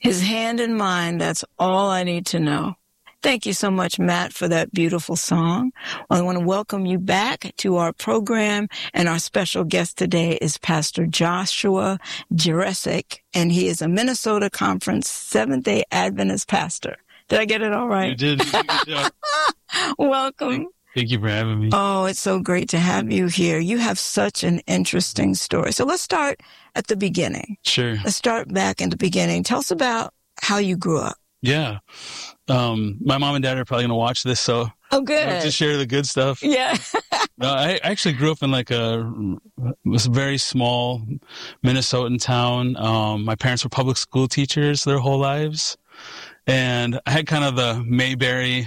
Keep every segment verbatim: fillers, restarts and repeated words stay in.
His hand in mine, that's all I need to know. Thank you so much, Matt, for that beautiful song. Well, I want to welcome you back to our program, and our special guest today is Pastor Joshua Jurecic, and he is a Minnesota Conference Seventh-day Adventist pastor. Did I get it all right? You did. You did a good job. Welcome. Thank, thank you for having me. Oh, it's so great to have you here. You have such an interesting story. So let's start at the beginning. Sure. Let's start back in the beginning. Tell us about how you grew up. Yeah. Um, my mom and dad are probably going to watch this, so oh, good. I'll just share the good stuff. Yeah. No, I actually grew up in like a, was a very small Minnesotan town. Um, my parents were public school teachers their whole lives, and I had kind of the Mayberry,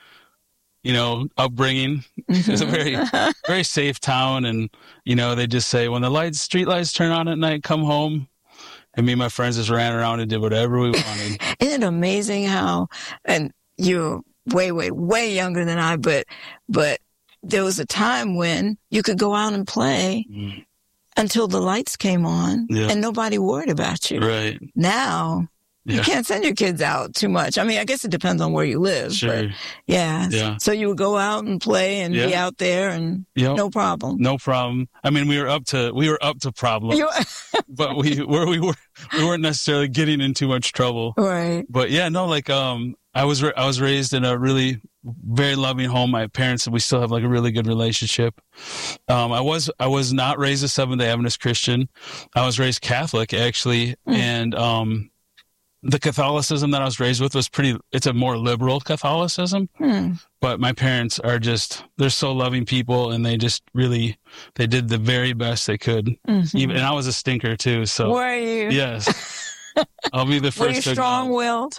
you know, upbringing. Mm-hmm. It's a very, very safe town, and you know, they just say when the lights, street lights turn on at night, come home. And me and my friends just ran around and did whatever we wanted. Isn't it amazing how, and you're way, way, way younger than I, but, but there was a time when you could go out and play mm. until the lights came on yeah. and nobody worried about you. Right. Now, yeah. you can't send your kids out too much. I mean, I guess it depends on where you live. Sure. But yeah. yeah. So you would go out and play and yeah. be out there and yep. no problem. No problem. I mean, we were up to, we were up to problems, but we were, we were, we weren't necessarily getting in too much trouble. Right. But yeah, no, like, um, I was, I was raised in a really very loving home. My parents, we still have like a really good relationship. Um, I was, I was not raised a Seventh-day Adventist Christian. I was raised Catholic actually. Mm. And, um, the Catholicism that I was raised with was pretty, it's a more liberal Catholicism, hmm. but my parents are just, they're so loving people, and they just really, they did the very best they could. Mm-hmm. Even, and I was a stinker too. So were you? Yes. I'll be the first. Were you strong-willed?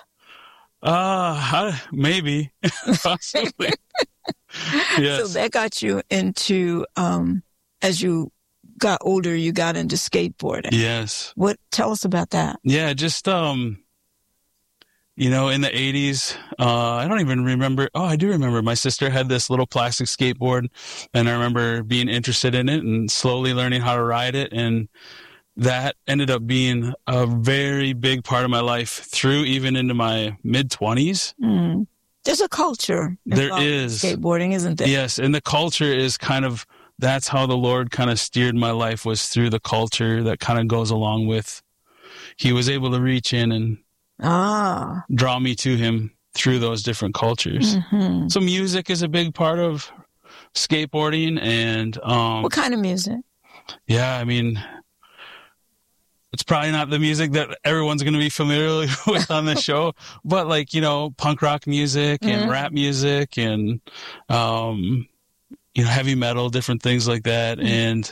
Uh, maybe. Possibly. Yes. So that got you into, um, as you got older, you got into skateboarding. Yes. What, tell us about that. Yeah, just, um, you know, in the eighties, uh, I don't even remember. Oh, I do remember. My sister had this little plastic skateboard, and I remember being interested in it and slowly learning how to ride it. And that ended up being a very big part of my life through even into my mid-twenties. Mm. There's a culture. There is. Skateboarding, isn't there? Yes, and the culture is kind of, that's how the Lord kind of steered my life, was through the culture that kind of goes along with, he was able to reach in and Ah. draw me to him through those different cultures. Mm-hmm. So music is a big part of skateboarding. And um, what kind of music? Yeah, I mean, it's probably not the music that everyone's going to be familiar with on the show, but like, you know, punk rock music and mm-hmm. rap music and, um, you know, heavy metal, different things like that. Mm-hmm. And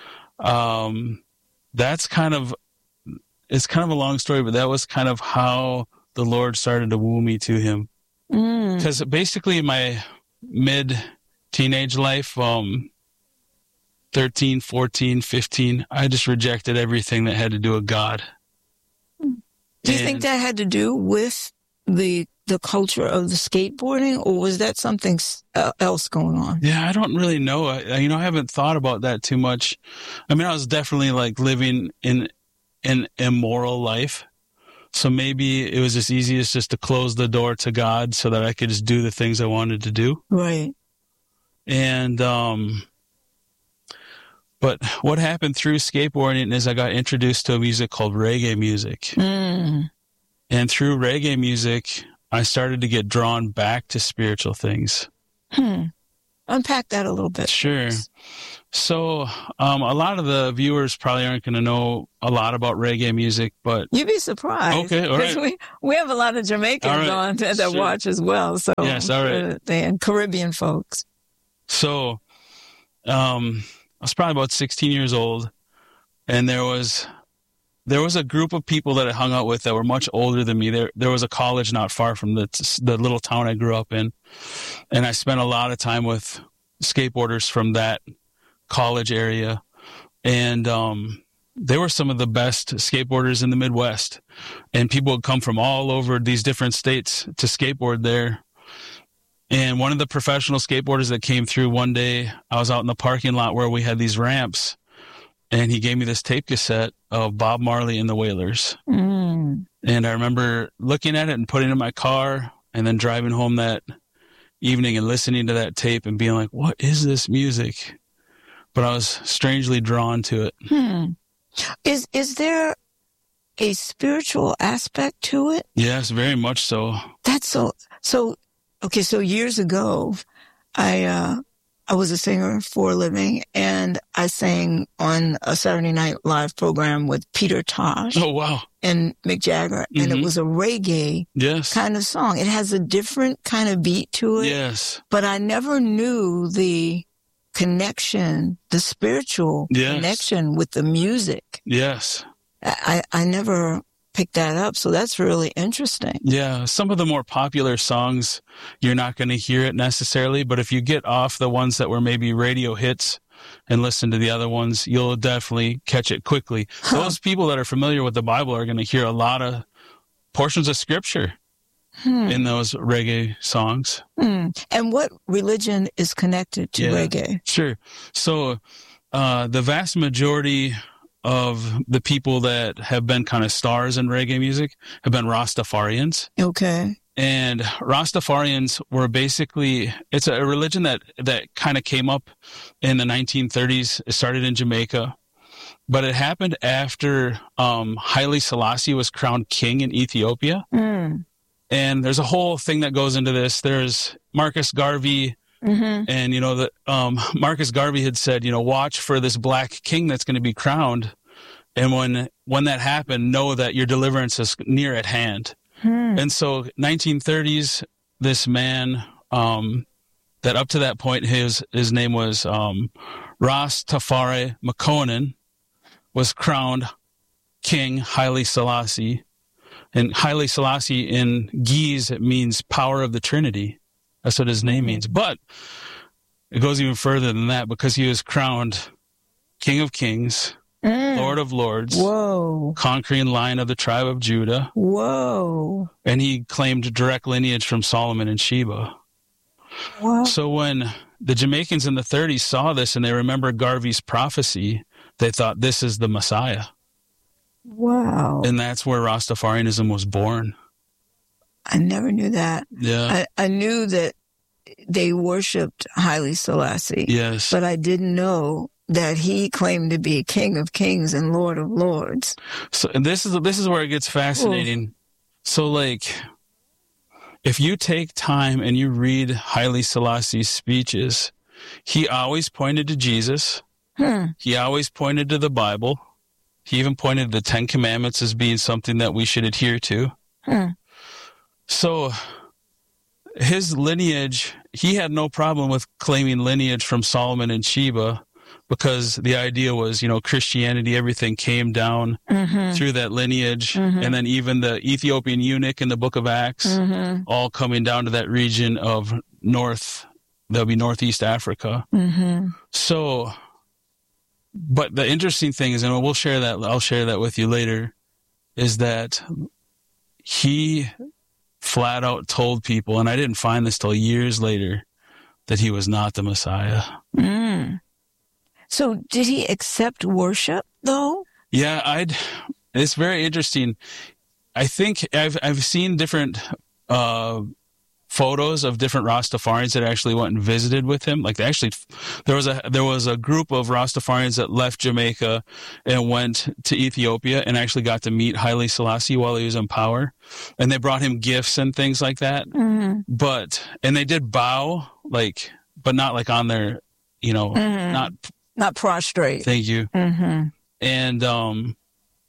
um, that's kind of, it's kind of a long story, but that was kind of how the Lord started to woo me to him. Because mm. basically in my mid teenage life, um, thirteen, fourteen, fifteen, I just rejected everything that had to do with God. Do you and, think that had to do with the the culture of the skateboarding, or was that something else going on? Yeah, I don't really know. I, you know, I haven't thought about that too much. I mean, I was definitely like living in an immoral life. So maybe it was just easiest just to close the door to God so that I could just do the things I wanted to do. Right. And, um, but what happened through skateboarding is I got introduced to a music called reggae music. Mm. And through reggae music, I started to get drawn back to spiritual things. Hmm. Unpack that a little bit. Sure. So um, a lot of the viewers probably aren't going to know a lot about reggae music, but... You'd be surprised. Okay, all right. We, we have a lot of Jamaicans right. on that sure. watch as well. So yes, all right. Uh, and Caribbean folks. So um, I was probably about sixteen years old, and there was... There was a group of people that I hung out with that were much older than me. There, there was a college not far from the the little town I grew up in, and I spent a lot of time with skateboarders from that college area, and um, they were some of the best skateboarders in the Midwest, and people would come from all over these different states to skateboard there. And one of the professional skateboarders that came through one day, I was out in the parking lot where we had these ramps, and he gave me this tape cassette of Bob Marley and the Wailers. Mm. Mm. And I remember looking at it and putting it in my car and then driving home that evening and listening to that tape and being like, what is this music? But I was strangely drawn to it. Hmm. Is is there a spiritual aspect to it? Yes, very much so. That's so, so, okay, so years ago, I, uh, I was a singer for a living, and I sang on a Saturday Night Live program with Peter Tosh. Oh, wow. And Mick Jagger, and Mm-hmm. it was a reggae yes. kind of song. It has a different kind of beat to it. Yes. But I never knew the connection, the spiritual yes. connection with the music. Yes. I, I never picked that up, so that's really interesting. Yeah, some of the more popular songs, you're not going to hear it necessarily, but if you get off the ones that were maybe radio hits and listen to the other ones, you'll definitely catch it quickly. Huh. Those people that are familiar with the Bible are going to hear a lot of portions of scripture Hmm. in those reggae songs. Hmm. And what religion is connected to Yeah. reggae? Sure. So uh, the vast majority of the people that have been kind of stars in reggae music have been Rastafarians. Okay. And Rastafarians were basically, it's a religion that, that kind of came up in the nineteen thirties. It started in Jamaica, but it happened after um, Haile Selassie was crowned king in Ethiopia. Mm. And there's a whole thing that goes into this. There's Marcus Garvey. Mm-hmm. And, you know, the, um, Marcus Garvey had said, you know, watch for this black king that's going to be crowned. And when, when that happened, know that your deliverance is near at hand. Hmm. And so nineteen thirties, this man, um, that up to that point, his, his name was, um, Rastafari Makonnen, was crowned King Haile Selassie. And Haile Selassie in Ge'ez, it means power of the Trinity. That's what his name means. But it goes even further than that, because he was crowned King of Kings, Mm. Lord of Lords, Whoa. conquering Lion of the tribe of Judah. Whoa. And he claimed direct lineage from Solomon and Sheba. Whoa. So when the Jamaicans in the thirties saw this and they remembered Garvey's prophecy, they thought, this is the Messiah. Wow. And that's where Rastafarianism was born. I never knew that. Yeah. I, I knew that they worshipped Haile Selassie, Yes. but I didn't know that he claimed to be King of Kings and Lord of Lords. So and this is this is where it gets fascinating. So, like, if you take time and you read Haile Selassie's speeches, he always pointed to Jesus. Hmm. He always pointed to the Bible. He even pointed to the Ten Commandments as being something that we should adhere to. Hmm. So his lineage, he had no problem with claiming lineage from Solomon and Sheba, because the idea was, you know, Christianity, everything came down Mm-hmm. through that lineage. Mhm. And then even the Ethiopian eunuch in the book of Acts, Mm-hmm. all coming down to that region of North, that'll be Northeast Africa. Mm-hmm. So, but the interesting thing is, and we'll share that, I'll share that with you later, is that he flat out told people, and I didn't find this till years later, that he was not the Messiah. Mm. So did he accept worship, though? Yeah, I'd, it's very interesting. I think I've, I've seen different, uh, photos of different Rastafarians that actually went and visited with him. Like, they actually, there was a, there was a group of Rastafarians that left Jamaica and went to Ethiopia and actually got to meet Haile Selassie while he was in power. And they brought him gifts and things like that. Mm-hmm. But, and they did bow, like, but not like on their, you know, Mhm. not, Not prostrate. thank you. Mm-hmm. And, um,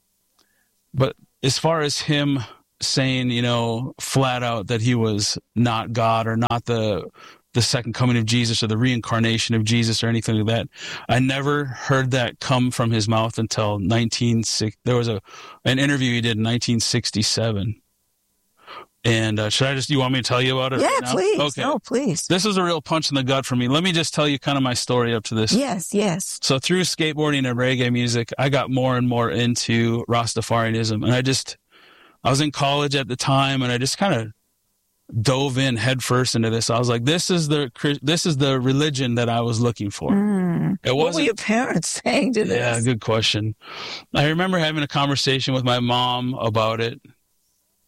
but as far as him saying, you know, flat out that he was not God or not the, the second coming of Jesus or the reincarnation of Jesus or anything like that, I never heard that come from his mouth until nineteen sixty. There was a, an interview he did in nineteen sixty-seven. And, uh, should I just, you want me to tell you about it? Yeah, right now? please. Okay. No, please. This was a real punch in the gut for me. Let me just tell you kind of my story up to this. Yes, yes. So through skateboarding and reggae music, I got more and more into Rastafarianism. And I just, I was in college at the time, and I just kind of dove in headfirst into this. I was like, this is the, this is the religion that I was looking for. Mm. It What were wasn't, your parents saying to this? yeah, good question. I remember having a conversation with my mom about it.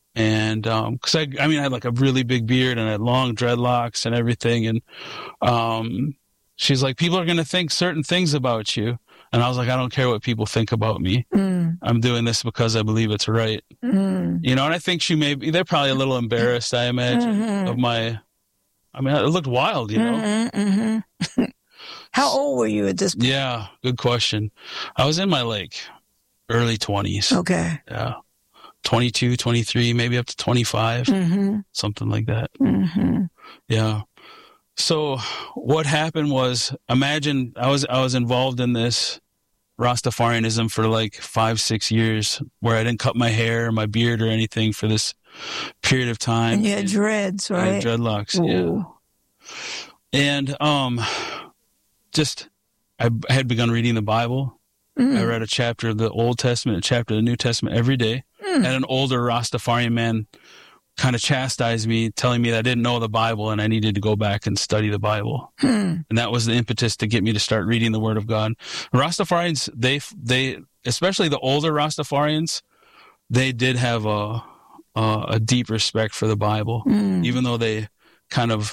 And, um, cause I, I mean, I had like a really big beard and I had long dreadlocks and everything. And, um, she's like, people are going to think certain things about you. And I was like, I don't care what people think about me. Mm. I'm doing this because I believe it's right. Mm. You know, and I think she may be, they're probably a little embarrassed, I imagine, mm-hmm. of my, I mean, it looked wild, you know? Mm-hmm, mm-hmm. How old were you at this point? Yeah, good question. I was in my like early twenties. Okay. Yeah. twenty-two, twenty-three, maybe up to twenty-five, mm-hmm. something like that. Mm-hmm. Yeah. So what happened was, imagine I was, I was involved in this Rastafarianism for like five, six years where I didn't cut my hair or my beard or anything for this period of time. And you had dreads, right? I had dreadlocks. Ooh. Yeah. And, um, just, I had begun reading the Bible. Mm. I read a chapter of the Old Testament, a chapter of the New Testament every day. Mm. And an older Rastafarian man kind of chastised me, telling me that I didn't know the Bible and I needed to go back and study the Bible. Hmm. And that was the impetus to get me to start reading the Word of God. Rastafarians, they, they, especially the older Rastafarians, they did have a, a, a deep respect for the Bible, hmm. even though they kind of,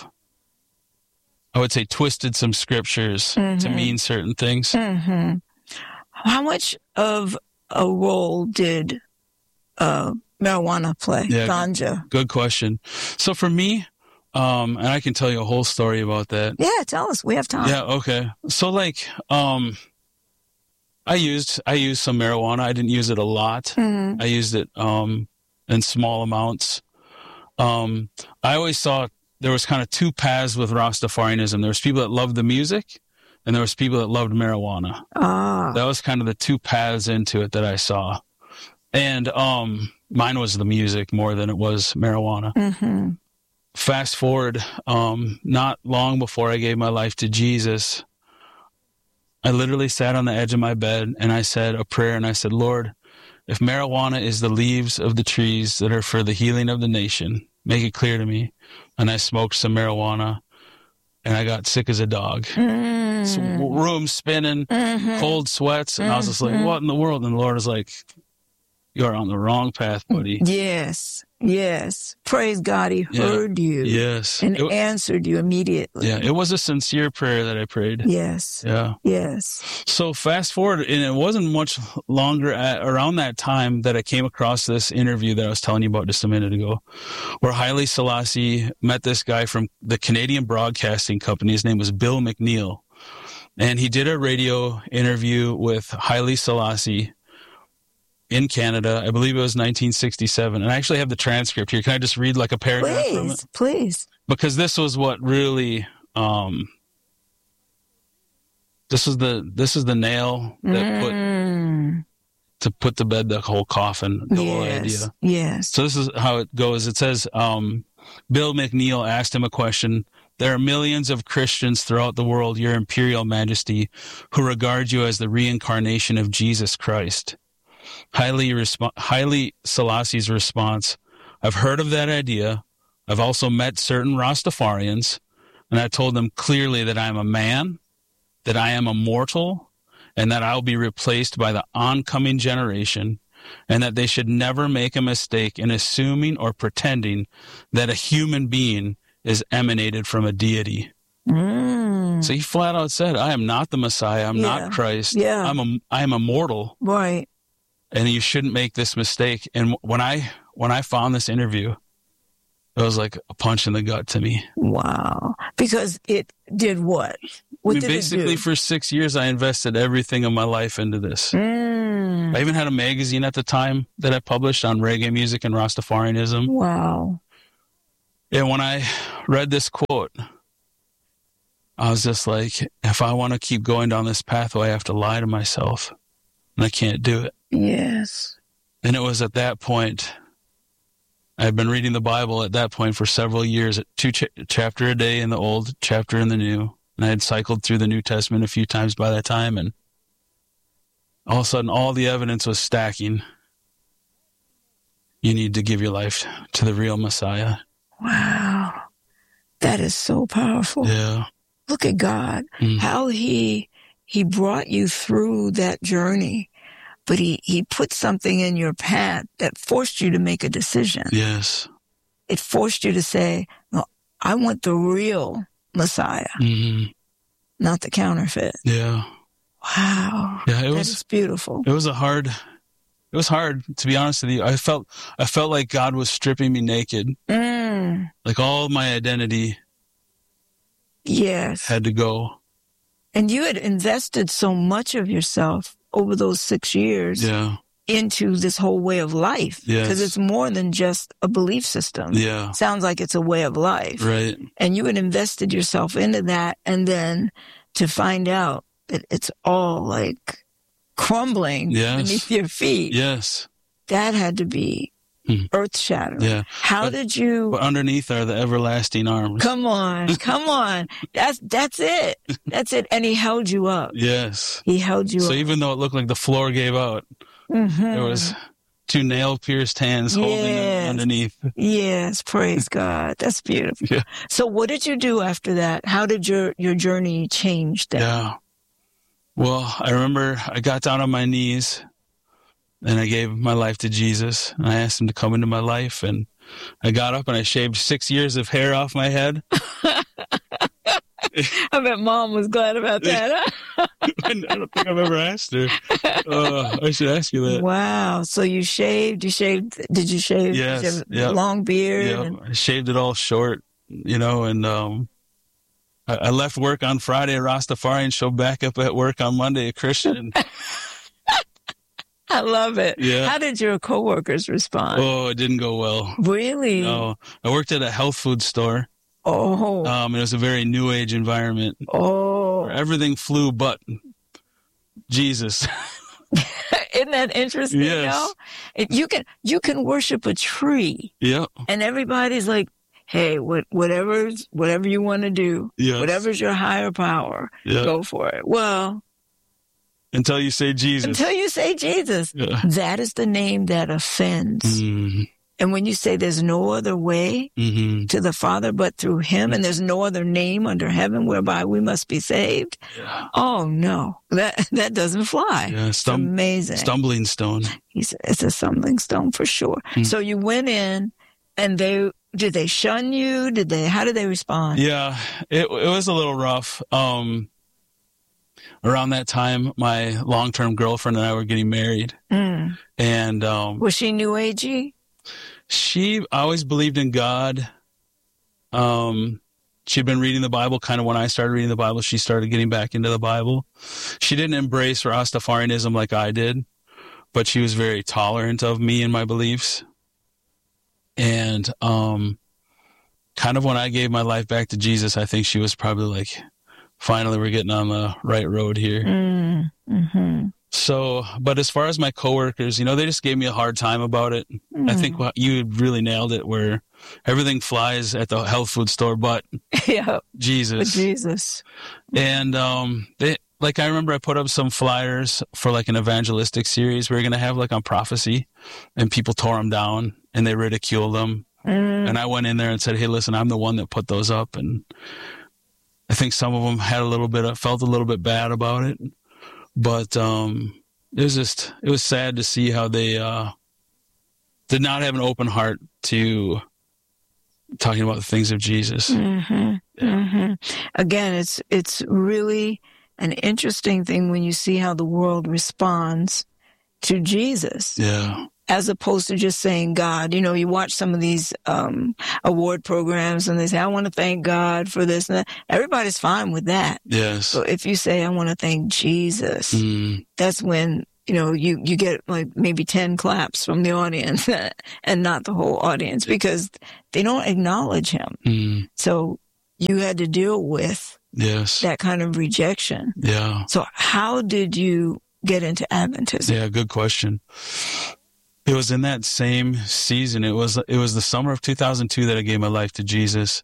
I would say, twisted some scriptures mm-hmm. to mean certain things. Mm-hmm. How much of a role did uh, marijuana play? Yeah, ganja? Good, good question. So for me, um, and I can tell you a whole story about that. Yeah, tell us. We have time. Yeah, okay. So like, um, I used I used some marijuana. I didn't use it a lot. Mm-hmm. I used it um, in small amounts. Um, I always saw there was kind of two paths with Rastafarianism. There was people that loved the music, and there was people that loved marijuana. Ah. That was kind of the two paths into it that I saw. And um, mine was the music more than it was marijuana. Mm-hmm. Fast forward, um, not long before I gave my life to Jesus, I literally sat on the edge of my bed and I said a prayer and I said, Lord, if marijuana is the leaves of the trees that are for the healing of the nation, make it clear to me. And I smoked some marijuana and I got sick as a dog. Mm. So, room spinning, mm-hmm. cold sweats. And mm-hmm. I was just like, what in the world? And the Lord was like, you're on the wrong path, buddy. Yes. Yes. Praise God. He yeah. heard you. Yes. And it, answered you immediately. Yeah. It was a sincere prayer that I prayed. Yes. Yeah. Yes. So fast forward, and it wasn't much longer at, around that time that I came across this interview that I was telling you about just a minute ago, where Haile Selassie met this guy from the Canadian Broadcasting Company. His name was Bill McNeil. And he did a radio interview with Haile Selassie in Canada. I believe it was nineteen sixty-seven. And I actually have the transcript here. Can I just read like a paragraph please, from it? Please. Because this was what really, um, this was the, this is the nail that mm. put, to put to bed the whole coffin, the yes, whole idea. Yes. So this is how it goes. It says, um, Bill McNeil asked him a question. There are millions of Christians throughout the world, Your Imperial Majesty, who regard you as the reincarnation of Jesus Christ. Haile, resp- Haile Selassie's response, I've heard of that idea. I've also met certain Rastafarians, and I told them clearly that I am a man, that I am immortal, and that I'll be replaced by the oncoming generation, and that they should never make a mistake in assuming or pretending that a human being is emanated from a deity. Mm. So he flat out said, I am not the Messiah. I'm yeah. not Christ. Yeah. I'm a, I am immortal. Right. And you shouldn't make this mistake. And when I when I found this interview, it was like a punch in the gut to me. Wow. Because it did what? What I mean, did basically, it do? for six years, I invested everything of my life into this. Mm. I even had a magazine at the time that I published on reggae music and Rastafarianism. Wow. And when I read this quote, I was just like, if I want to keep going down this pathway, I have to lie to myself. And I can't do it. Yes. And it was at that point, I'd been reading the Bible at that point for several years, two ch- chapter a day in the Old, chapter in the New. And I had cycled through the New Testament a few times by that time. And all of a sudden, all the evidence was stacking. You need to give your life to the real Messiah. Wow. That is so powerful. Yeah. Look at God, mm. how he, he brought you through that journey but he, he put something in your path that forced you to make a decision. Yes. It forced you to say, no, I want the real Messiah, mm-hmm. not the counterfeit. Yeah. Wow. Yeah, it that was is beautiful. It was a hard, it was hard, to be honest with you. I felt, I felt like God was stripping me naked. Mm. Like all my identity yes. had to go. And you had invested so much of yourself over those six years yeah. into this whole way of life. Because yes. it's more than just a belief system. Yeah. Sounds like it's a way of life. Right. And you had invested yourself into that, and then to find out that it's all like crumbling yes. beneath your feet. Yes. That had to be hmm. earth-shattering. Yeah. How but, did you... But underneath are the everlasting arms. Come on. Come on. That's that's it. That's it. And he held you up. Yes. He held you so up. So even though it looked like the floor gave out, mm-hmm. there was two nail-pierced hands yes. holding it underneath. Yes. Praise God. That's beautiful. Yeah. So what did you do after that? How did your, your journey change then? Yeah. Well, I remember I got down on my knees and I gave my life to Jesus. And I asked him to come into my life. And I got up and I shaved six years of hair off my head. I bet Mom was glad about that. Huh? I don't think I've ever asked her. Uh, I should ask you that. Wow. So you shaved, you shaved, did you shave? Yes. Did you have Yep. long beard? Yep. And... I shaved it all short, you know, and um, I, I left work on Friday at Rastafari and showed back up at work on Monday a Christian. I love it. Yeah. How did your coworkers respond? Oh, it didn't go well. Really? No. I worked at a health food store. Oh. Um, it was a very new age environment. Oh. Where everything flew but Jesus. Isn't that interesting? Yes. You know? It, you can you can worship a tree. Yep. And everybody's like, hey, what whatever's whatever you want to do, yes. whatever's your higher power, yep. go for it. Well, until you say Jesus. Until you say Jesus. Yeah. That is the name that offends. Mm-hmm. And when you say there's no other way mm-hmm. to the Father but through him, and there's no other name under heaven whereby we must be saved. Yeah. Oh, no. That that doesn't fly. Yeah, stum- it's amazing. Stumbling stone. He's, it's a stumbling stone for sure. Mm-hmm. So you went in, and they... Did they shun you? Did they? How did they respond? Yeah, it it was a little rough. Um, around that time, my long-term girlfriend and I were getting married, mm. and um, was she New Agey? She always believed in God. Um, she'd been reading the Bible kind of when I started reading the Bible. She started getting back into the Bible. She didn't embrace Rastafarianism like I did, but she was very tolerant of me and my beliefs. And um, kind of when I gave my life back to Jesus, I think she was probably like, finally, we're getting on the right road here. Mm, mm-hmm. So, but as far as my coworkers, you know, they just gave me a hard time about it. Mm. I think well, you really nailed it, where everything flies at the health food store, but yeah, Jesus. But Jesus. And um, they, like, I remember I put up some flyers for like an evangelistic series we were going to have like on prophecy, and people tore them down. And they ridiculed them. Mm. And I went in there and said, hey, listen, I'm the one that put those up. And I think some of them had a little bit of, felt a little bit bad about it. But um, it was just, it was sad to see how they uh, did not have an open heart to talking about the things of Jesus. Mm-hmm. Yeah. Mm-hmm. Again, it's it's really an interesting thing when you see how the world responds to Jesus. Yeah. As opposed to just saying God. You know, you watch some of these um, award programs and they say, I want to thank God for this and that. Everybody's fine with that. Yes. So if you say, I want to thank Jesus, mm. that's when, you know, you, you get like maybe ten claps from the audience and not the whole audience because they don't acknowledge him. Mm. So you had to deal with yes. that kind of rejection. Yeah. So how did you get into Adventism? Yeah, good question. It was in that same season. It was it was the summer of two thousand two that I gave my life to Jesus,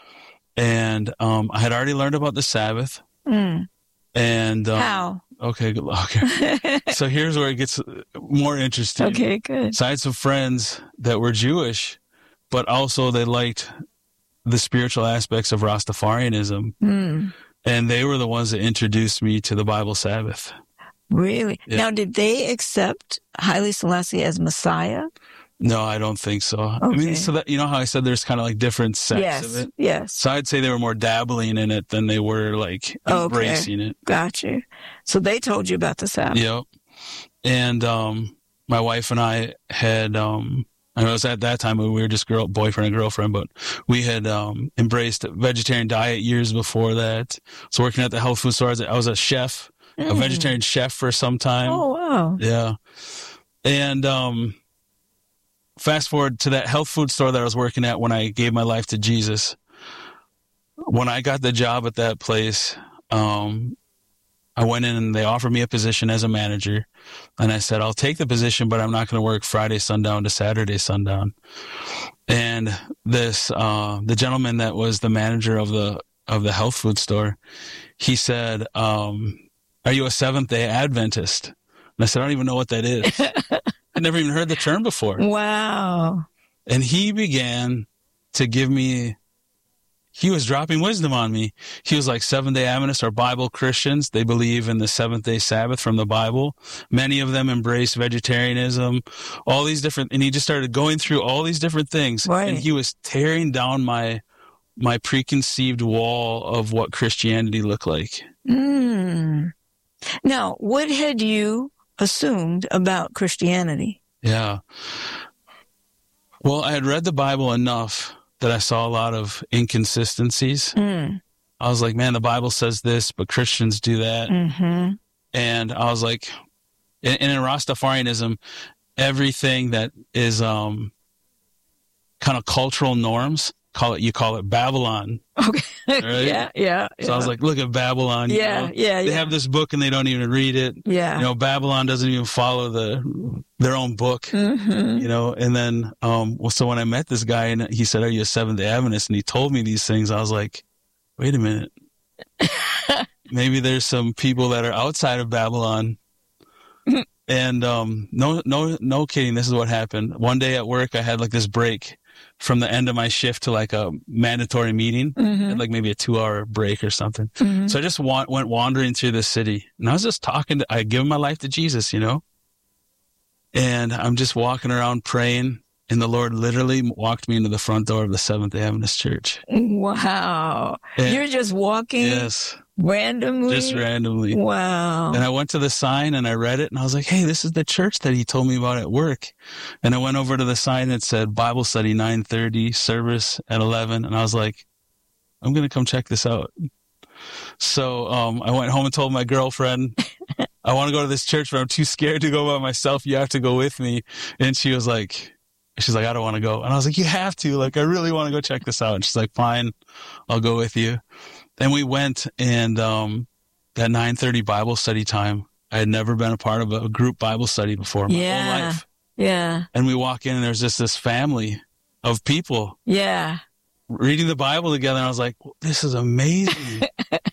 and um, I had already learned about the Sabbath. Mm. And um, how? Okay, good. Okay. So here's where it gets more interesting. Okay, good. So I had some friends that were Jewish, but also they liked the spiritual aspects of Rastafarianism, mm. and they were the ones that introduced me to the Bible Sabbath. Really? Yeah. Now, did they accept Haile Selassie as Messiah? No, I don't think so. Okay. I mean, so that, you know how I said there's kind of like different sects Yes, of it? yes. So I'd say they were more dabbling in it than they were like embracing Okay. it. Got you. So they told you about the Sabbath. Yep. And um, my wife and I had, um, I was at that time when we were just girl, boyfriend and girlfriend, but we had um, embraced a vegetarian diet years before that. So working at the health food store, I was a, I was a chef, mm. a vegetarian chef for some time. Oh, wow. Yeah. And um, fast forward to that health food store that I was working at when I gave my life to Jesus. When I got the job at that place, um, I went in and they offered me a position as a manager. And I said, I'll take the position, but I'm not going to work Friday sundown to Saturday sundown. And this, uh, the gentleman that was the manager of the, of the health food store, he said, um, are you a Seventh Day Adventist? And I said, I don't even know what that is. I'd never even heard the term before. Wow. And he began to give me, he was dropping wisdom on me. He was like, Seventh-day Adventists are Bible Christians. They believe in the seventh-day Sabbath from the Bible. Many of them embrace vegetarianism, all these different, and he just started going through all these different things. Right. And he was tearing down my, my preconceived wall of what Christianity looked like. Mm. Now, what had you assumed about Christianity? Yeah. Well, I had read the Bible enough that I saw a lot of inconsistencies. Mm. I was like, man, the Bible says this, but Christians do that. Mm-hmm. And I was like, and in Rastafarianism, everything that is um, kind of cultural norms, call it, you call it Babylon. Okay. Right? yeah, yeah. So yeah. I was like, look at Babylon. You yeah, know? yeah, yeah. They have this book and they don't even read it. Yeah. You know, Babylon doesn't even follow the their own book. Mm-hmm. You know, and then, um, well, so when I met this guy and he said, are you a Seventh-day Adventist? And he told me these things, I was like, wait a minute. Maybe there's some people that are outside of Babylon. And um, no, no, no kidding. This is what happened. One day at work, I had like this break from the end of my shift to like a mandatory meeting, mm-hmm. had like maybe a two hour break or something. Mm-hmm. So I just wa- went wandering through the city and I was just talking to, I had given my life to Jesus, you know, and I'm just walking around praying and the Lord literally walked me into the front door of the Seventh-day Adventist Church. Wow. And, You're just walking yes, randomly? just randomly. Wow. And I went to the sign and I read it and I was like, hey, this is the church that he told me about at work. And I went over to the sign that said Bible study nine thirty, service at eleven. And I was like, I'm going to come check this out. So um, I went home and told my girlfriend, I want to go to this church, but I'm too scared to go by myself. You have to go with me. And she was like, she's like, I don't want to go. And I was like, you have to. Like, I really want to go check this out. And she's like, fine, I'll go with you. Then we went and um, that nine thirty Bible study time, I had never been a part of a group Bible study before in my yeah. whole life. Yeah. And we walk in and there's just this family of people. Yeah. Reading the Bible together. And I was like, this is amazing.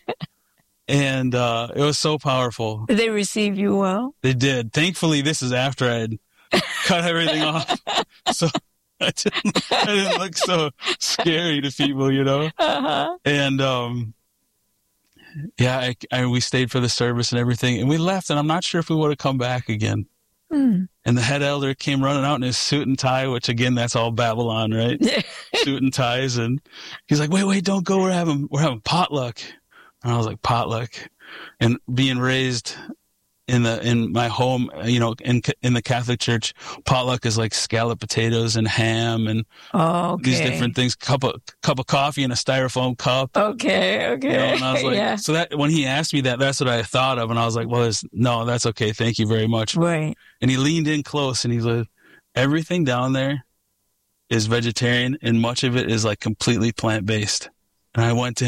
And uh, it was so powerful. Did they receive you well? They did. Thankfully, this is after I had cut everything off. So I didn't, I didn't look so scary to people, you know? Uh-huh. And, um, yeah, I, I, we stayed for the service and everything. And we left, and I'm not sure if we would have come back again. Mm. And the head elder came running out in his suit and tie, which, again, that's all Babylon, right? Suit and ties. And he's like, wait, wait, don't go. We're having, we're having potluck. And I was like, potluck. And being raised in the, in my home, you know, in, in the Catholic Church, potluck is like scalloped potatoes and ham and oh, okay. these different things, cup of, cup of coffee in a styrofoam cup. Okay. Okay. You know, and I was like, yeah. so that when he asked me that, that's what I thought of. And I was like, well, there's, no, that's okay. Thank you very much. Right. And he leaned in close and he's like, everything down there is vegetarian and much of it is like completely plant-based. And I went to him.